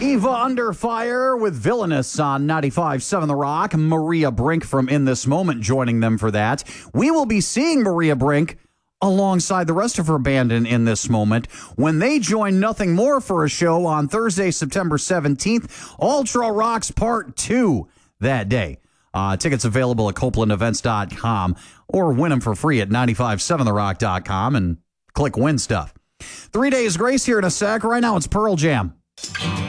Eva Under Fire with Villainous on 95.7 The Rock. Maria Brink from In This Moment joining them for that. We will be seeing Maria Brink alongside the rest of her band in This Moment when they join Nothing More for a show on Thursday, September 17th. Ultra Rocks Part 2 that day. Tickets available at CopelandEvents.com or win them for free at 957therock.com and click Win Stuff. 3 Days Grace here in a sec. Right now it's Pearl Jam.